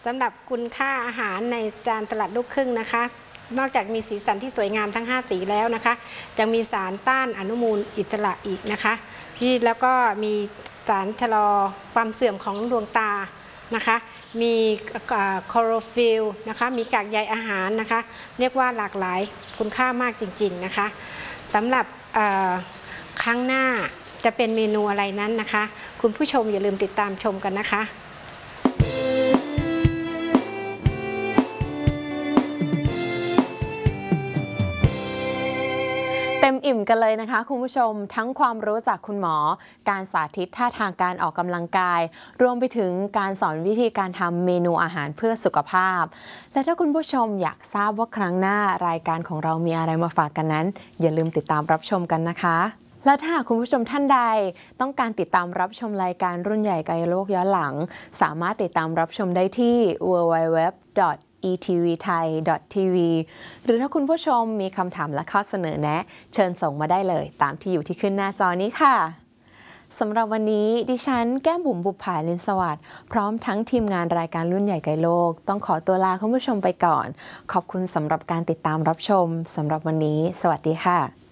สำหรับคุณค่าอาหารในจานสลัดลูกครึ่งนะคะนอกจากมีสีสันที่สวยงามทั้ง5สีแล้วนะคะยังมีสารต้านอนุมูลอิสระอีกนะคะที่แล้วก็มีสารชะลอความเสื่อมของดวงตานะคะมีคลอโรฟิลนะคะมีกากใยอาหารนะคะเรียกว่าหลากหลายคุณค่ามากจริงๆนะคะสำหรับครั้งหน้าจะเป็นเมนูอะไรนั้นนะคะคุณผู้ชมอย่าลืมติดตามชมกันนะคะเต็มอิ่มกันเลยนะคะคุณผู้ชมทั้งความรู้จากคุณหมอการสาธิตท่าทางการออกกำลังกายรวมไปถึงการสอนวิธีการทำเมนูอาหารเพื่อสุขภาพและถ้าคุณผู้ชมอยากทราบว่าครั้งหน้ารายการของเรามีอะไรมาฝากกันนั้นอย่าลืมติดตามรับชมกันนะคะและถ้าคุณผู้ชมท่านใดต้องการติดตามรับชมรายการรุ่นใหญ่ไกลโลกย้อนหลังสามารถติดตามรับชมได้ที่ www.etvthai.tv หรือถ้าคุณผู้ชมมีคำถามและข้อเสนอแนะเชิญส่งมาได้เลยตามที่อยู่ที่ขึ้นหน้าจอนี้ค่ะสำหรับวันนี้ดิฉันแก้มบุ๋มบุปผาลินสวัสดิ์พร้อมทั้งทีมงานรายการรุ่นใหญ่ไกลโลกต้องขอตัวลาคุณผู้ชมไปก่อนขอบคุณสำหรับการติดตามรับชมสำหรับวันนี้สวัสดีค่ะ